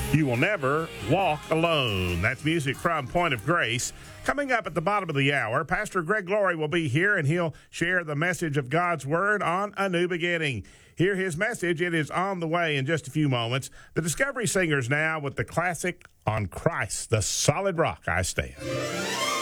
You will never walk alone. That's music from Point of Grace. Coming up at the bottom of the hour, Pastor Greg Laurie will be here, and he'll share the message of God's Word on a new beginning. Hear his message. It is on the way in just a few moments. The Discovery Singers now with the classic On Christ, the Solid Rock I Stand.